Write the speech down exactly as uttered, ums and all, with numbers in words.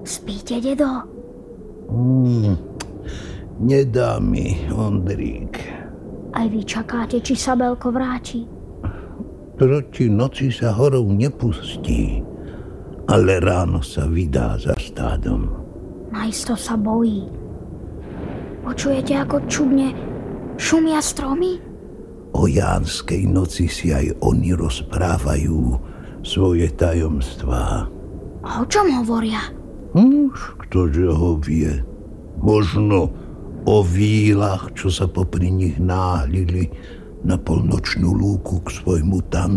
Spíte, dedo? Mm, nedá mi, Ondrík. Aj vy čakáte, či sa Belko vráti? Proti noci sa horou nepustí, ale ráno sa vydá za stádom. Najisto sa bojí. Počujete, ako čudne šumia stromy? O Jánskej noci si aj oni rozprávajú svoje tajomstvá. A o čom hovoria? Už ktože ho vie. Možno o vílach, čo sa popri nich náhlili na polnočnú lúku k svojmu tancu.